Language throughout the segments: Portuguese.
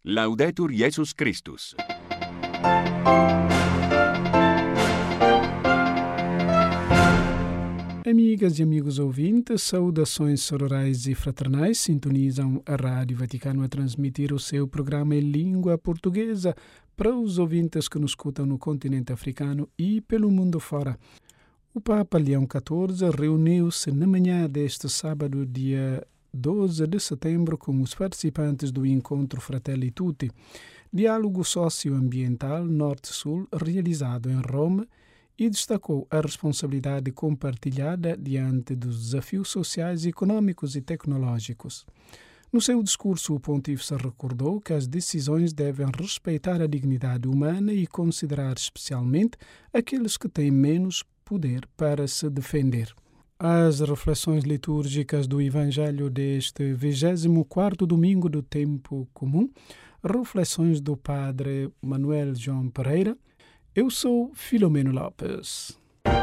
Laudetur Jesus Christus. Amigas e amigos ouvintes, saudações sororais e fraternais sintonizam a Rádio Vaticano a transmitir o seu programa em língua portuguesa para os ouvintes que nos escutam no continente africano e pelo mundo fora. O Papa Leão XIV reuniu-se na manhã deste sábado, dia 12 de setembro, com os participantes do encontro Fratelli Tutti, diálogo socioambiental Norte-Sul realizado em Roma, e destacou a responsabilidade compartilhada diante dos desafios sociais, econômicos e tecnológicos. No seu discurso, o pontífice recordou que as decisões devem respeitar a dignidade humana e considerar especialmente aqueles que têm menos poder para se defender. As reflexões litúrgicas do Evangelho deste 24º domingo do tempo comum, reflexões do Padre Manuel João Pereira. Eu sou Filomeno Lopes.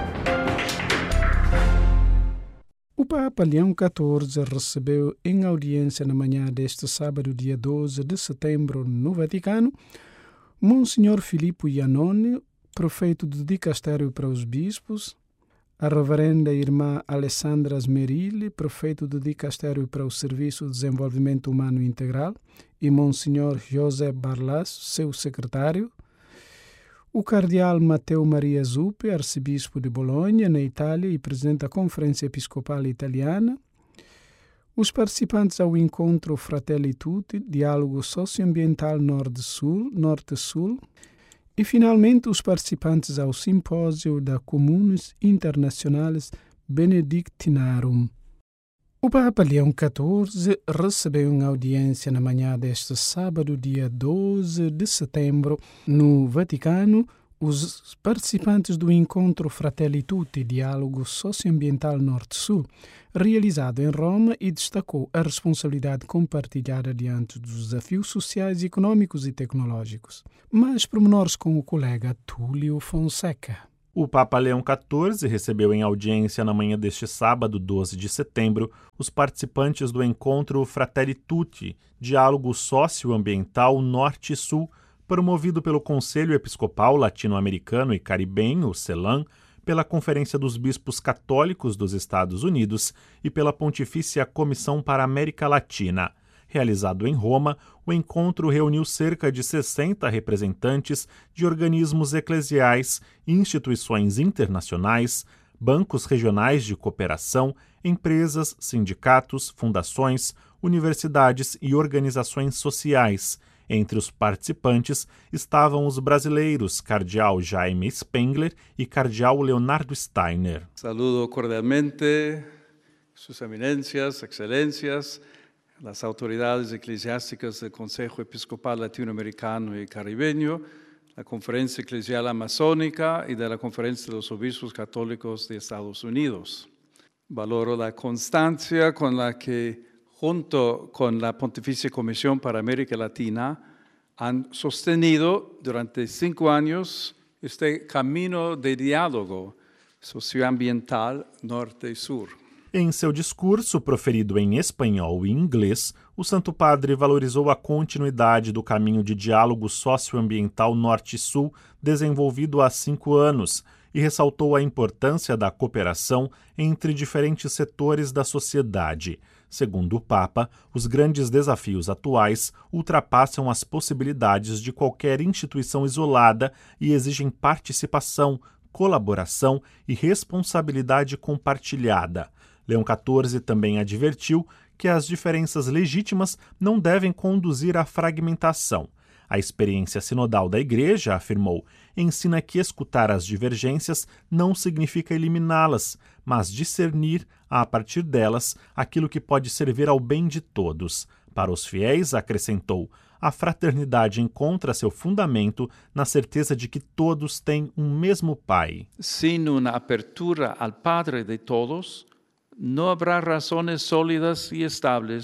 O Papa Leão XIV recebeu em audiência na manhã deste sábado, dia 12 de setembro, no Vaticano, Monsenhor Filippo Iannone, prefeito do Dicastério para os Bispos, a reverenda irmã Alessandra Smerilli, prefeito do Dicastério para o Serviço de Desenvolvimento Humano Integral, e Monsenhor José Barlas, seu secretário, o cardeal Matteo Maria Zuppi, arcebispo de Bolonha, na Itália, e presidente da Conferência Episcopal Italiana, os participantes ao encontro Fratelli Tutti, diálogo socioambiental Norte-Sul, e finalmente os participantes ao simpósio da Communes Internationales Benedictinarum. O Papa Leão XIV recebeu em audiência na manhã deste sábado, dia 12 de setembro, no Vaticano, os participantes do encontro Fratelli Tutti, diálogo socioambiental Norte-Sul, realizado em Roma, e destacou a responsabilidade compartilhada diante dos desafios sociais, econômicos e tecnológicos. Mais pormenores com o colega Túlio Fonseca. O Papa Leão XIV recebeu em audiência na manhã deste sábado, 12 de setembro, os participantes do encontro Fratelli Tutti, diálogo socioambiental Norte-Sul, promovido pelo Conselho Episcopal Latino-Americano e Caribenho, CELAM, pela Conferência dos Bispos Católicos dos Estados Unidos e pela Pontifícia Comissão para a América Latina. Realizado em Roma, o encontro reuniu cerca de 60 representantes de organismos eclesiais, instituições internacionais, bancos regionais de cooperação, empresas, sindicatos, fundações, universidades e organizações sociais. Entre os participantes estavam os brasileiros Cardeal Jaime Spengler e Cardeal Leonardo Steiner. Saludo cordialmente Sus Eminencias, Excelências, las autoridades eclesiásticas del Consejo Episcopal Latinoamericano y Caribeño, la Conferencia Eclesial Amazónica y de la Conferencia de los Obispos Católicos de Estados Unidos. Valoro la constancia con la que, junto con la Pontificia Comisión para América Latina, han sostenido durante 5 años este camino de diálogo socioambiental norte y sur. Em seu discurso, proferido em espanhol e inglês, o Santo Padre valorizou a continuidade do caminho de diálogo socioambiental Norte-Sul desenvolvido há 5 anos e ressaltou a importância da cooperação entre diferentes setores da sociedade. Segundo o Papa, os grandes desafios atuais ultrapassam as possibilidades de qualquer instituição isolada e exigem participação, colaboração e responsabilidade compartilhada. Leão XIV também advertiu que as diferenças legítimas não devem conduzir à fragmentação. A experiência sinodal da Igreja, afirmou, ensina que escutar as divergências não significa eliminá-las, mas discernir, a partir delas, aquilo que pode servir ao bem de todos. Para os fiéis, acrescentou, a fraternidade encontra seu fundamento na certeza de que todos têm um mesmo Pai. Sin una apertura al Padre de todos, no habrá razones sólidas y estables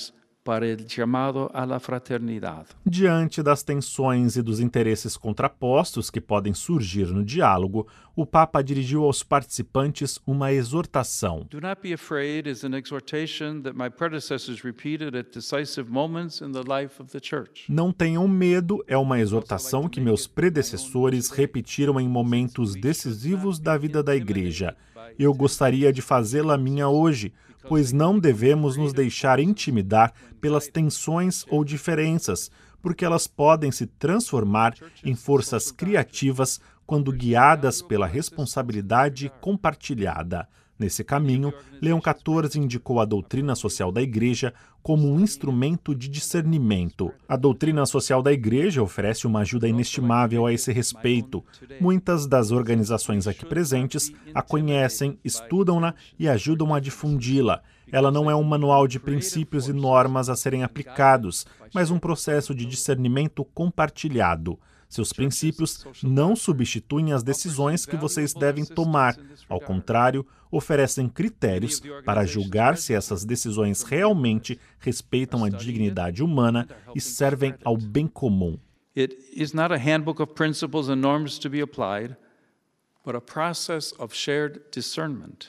para el llamado a la fraternidad. Diante das tensões e dos interesses contrapostos que podem surgir no diálogo, o Papa dirigiu aos participantes uma exortação. Do not be afraid is an exhortation that my predecessors repeated at decisive moments in the life of the church. Não tenham medo é uma exortação que meus predecessores repetiram em momentos decisivos da vida da Igreja. Eu gostaria de fazê-la minha hoje, pois não devemos nos deixar intimidar pelas tensões ou diferenças, porque elas podem se transformar em forças criativas quando guiadas pela responsabilidade compartilhada. Nesse caminho, Leão XIV indicou a doutrina social da Igreja como um instrumento de discernimento. A doutrina social da Igreja oferece uma ajuda inestimável a esse respeito. Muitas das organizações aqui presentes a conhecem, estudam-na e ajudam a difundi-la. Ela não é um manual de princípios e normas a serem aplicados, mas um processo de discernimento compartilhado. Seus princípios não substituem as decisões que vocês devem tomar. Ao contrário, oferecem critérios para julgar se essas decisões realmente respeitam a dignidade humana e servem ao bem comum. It is not a handbook of principles and norms to be applied, but a process of shared discernment.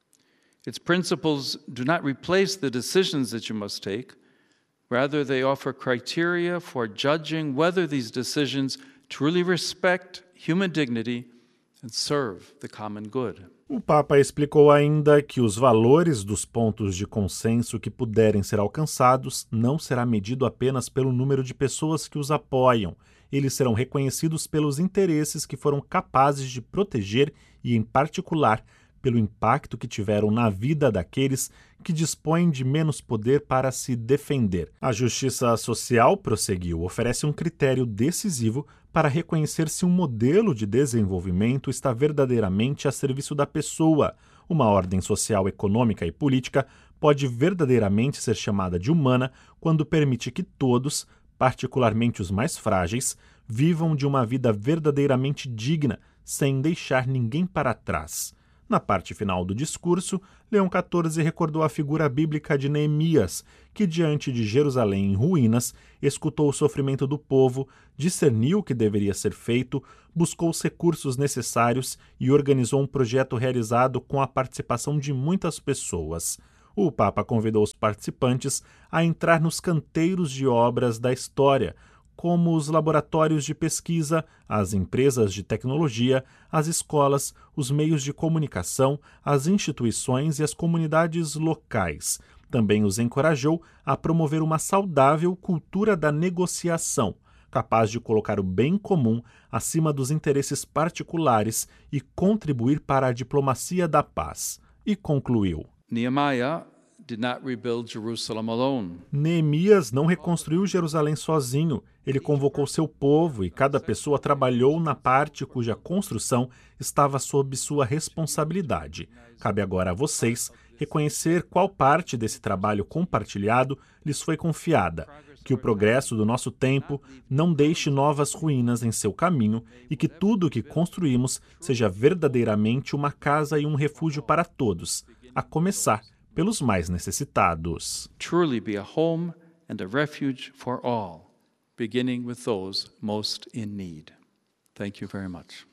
Its principles do not replace the decisions that you must take. Rather, they offer criteria for judging whether these decisions truly respect human dignity and serve the common good. O Papa explicou ainda que os valores dos pontos de consenso que puderem ser alcançados não será medido apenas pelo número de pessoas que os apoiam. Eles serão reconhecidos pelos interesses que foram capazes de proteger e, em particular, pelo impacto que tiveram na vida daqueles que dispõem de menos poder para se defender. A justiça social, prosseguiu, oferece um critério decisivo para reconhecer se um modelo de desenvolvimento está verdadeiramente a serviço da pessoa. Uma ordem social, econômica e política pode verdadeiramente ser chamada de humana quando permite que todos, particularmente os mais frágeis, vivam de uma vida verdadeiramente digna, sem deixar ninguém para trás. Na parte final do discurso, Leão XIV recordou a figura bíblica de Neemias, que, diante de Jerusalém em ruínas, escutou o sofrimento do povo, discerniu o que deveria ser feito, buscou os recursos necessários e organizou um projeto realizado com a participação de muitas pessoas. O Papa convidou os participantes a entrar nos canteiros de obras da história, como os laboratórios de pesquisa, as empresas de tecnologia, as escolas, os meios de comunicação, as instituições e as comunidades locais. Também os encorajou a promover uma saudável cultura da negociação, capaz de colocar o bem comum acima dos interesses particulares e contribuir para a diplomacia da paz. E concluiu: Nehemiah did not rebuild Jerusalem alone. Neemias não reconstruiu Jerusalém sozinho. Ele convocou seu povo e cada pessoa trabalhou na parte cuja construção estava sob sua responsabilidade. Cabe agora a vocês reconhecer qual parte desse trabalho compartilhado lhes foi confiada, que o progresso do nosso tempo não deixe novas ruínas em seu caminho e que tudo o que construímos seja verdadeiramente uma casa e um refúgio para todos, a começar pelos mais necessitados. Truly be a home and a refuge for all, beginning with those most in need. Thank you very much.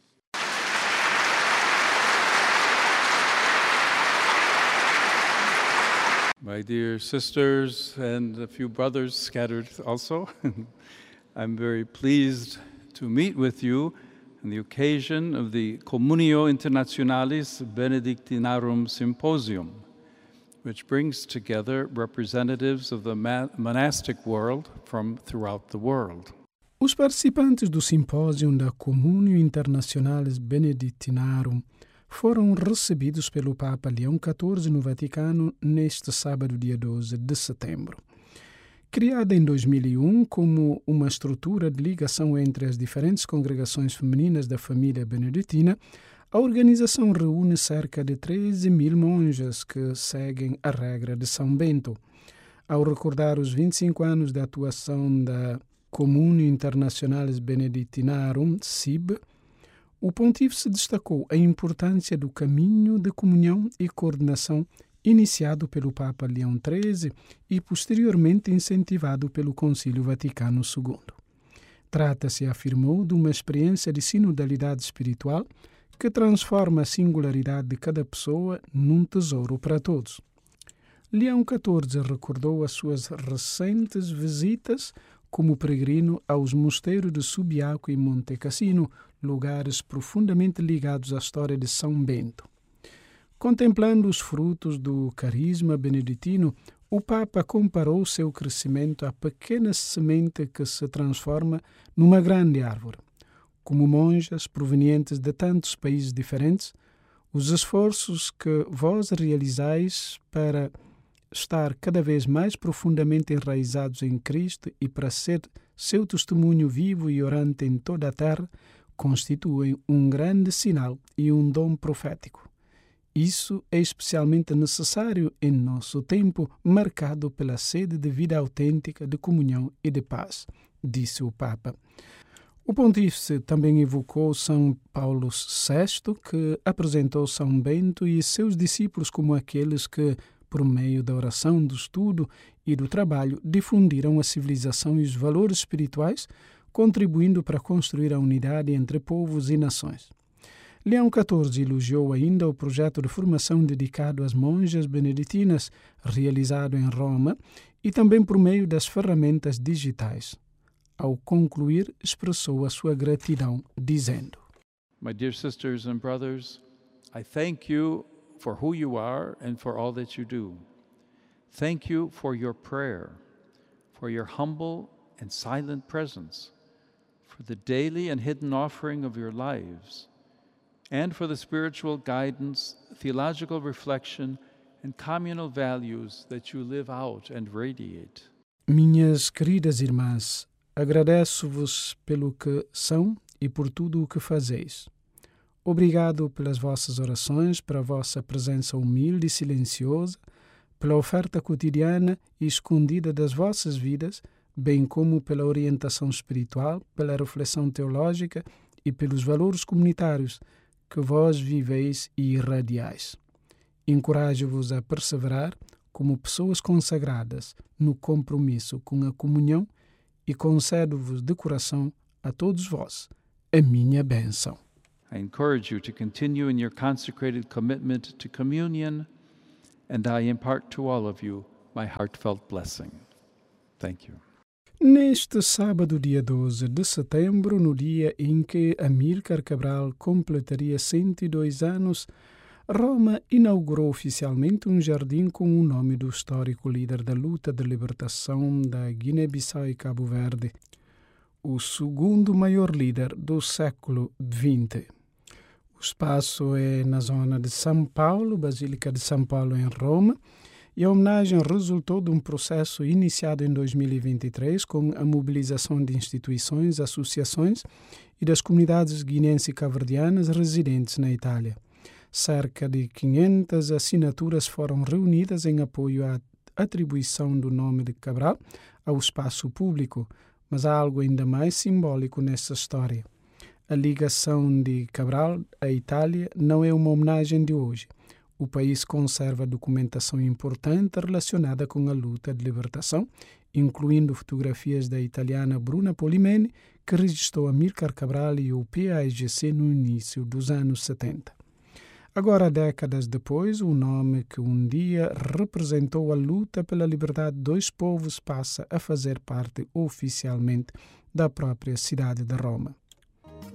My dear sisters and a few brothers scattered also, I'm very pleased to meet with you on the occasion of the Communio Internationalis Benedictinarum Symposium, which brings together representatives of the monastic world from throughout the world. Os participantes do simpósio da Communio Internationalis Benedictinarum foram recebidos pelo Papa Leão XIV no Vaticano neste sábado, dia 12 de setembro. Criada em 2001 como uma estrutura de ligação entre as diferentes congregações femininas da família beneditina, a organização reúne cerca de 13.000 monjas que seguem a regra de São Bento. Ao recordar os 25 anos de atuação da Communio Internationalis Benedictinarum, CIB, o pontífice destacou a importância do caminho de comunhão e coordenação iniciado pelo Papa Leão XIII e posteriormente incentivado pelo Concílio Vaticano II. Trata-se, afirmou, de uma experiência de sinodalidade espiritual que transforma a singularidade de cada pessoa num tesouro para todos. Leão XIV recordou as suas recentes visitas como peregrino aos mosteiros de Subiaco e Monte Cassino, lugares profundamente ligados à história de São Bento. Contemplando os frutos do carisma beneditino, o Papa comparou seu crescimento à pequena semente que se transforma numa grande árvore. Como monjas provenientes de tantos países diferentes, os esforços que vós realizais para estar cada vez mais profundamente enraizados em Cristo e para ser seu testemunho vivo e orante em toda a terra, constituem um grande sinal e um dom profético. Isso é especialmente necessário em nosso tempo marcado pela sede de vida autêntica, de comunhão e de paz, disse o Papa. O pontífice também evocou São Paulo VI, que apresentou São Bento e seus discípulos como aqueles que, por meio da oração, do estudo e do trabalho, difundiram a civilização e os valores espirituais, contribuindo para construir a unidade entre povos e nações. Leão XIV elogiou ainda o projeto de formação dedicado às monjas beneditinas, realizado em Roma, e também por meio das ferramentas digitais. Ao concluir, expressou a sua gratidão, dizendo: My dear sisters and brothers, I thank you for who you are and for all that you do. Thank you for your prayer, for your humble and silent presence, for the daily and hidden offering of your lives, and for the spiritual guidance, theological reflection, and communal values that you live out and radiate. Minhas queridas irmãs, agradeço-vos pelo que são e por tudo o que fazeis. Obrigado pelas vossas orações, pela vossa presença humilde e silenciosa, pela oferta cotidiana e escondida das vossas vidas, bem como pela orientação espiritual, pela reflexão teológica e pelos valores comunitários que vós viveis e irradiais. Encorajo-vos a perseverar como pessoas consagradas no compromisso com a comunhão e concedo-vos de coração a todos vós a minha bênção. I encourage you to continue in your consecrated commitment to communion, and I impart to all of you my heartfelt blessing. Thank you. Neste sábado, dia 12 de setembro, no dia em que Amílcar Cabral completaria 102 anos, Roma inaugurou oficialmente um jardim com o nome do histórico líder da luta de libertação da Guiné-Bissau e Cabo Verde, o segundo maior líder do século XX. O espaço é na zona de São Paulo, Basílica de São Paulo, em Roma, e a homenagem resultou de um processo iniciado em 2023 com a mobilização de instituições, associações e das comunidades guineenses e cabo-verdianas residentes na Itália. Cerca de 500 assinaturas foram reunidas em apoio à atribuição do nome de Cabral ao espaço público, mas há algo ainda mais simbólico nessa história. A ligação de Cabral à Itália não é uma homenagem de hoje. O país conserva documentação importante relacionada com a luta de libertação, incluindo fotografias da italiana Bruna Polimeni, que registrou Amílcar Cabral e o PAIGC no início dos anos 70. Agora, décadas depois, o nome que um dia representou a luta pela liberdade de dois povos passa a fazer parte oficialmente da própria cidade de Roma.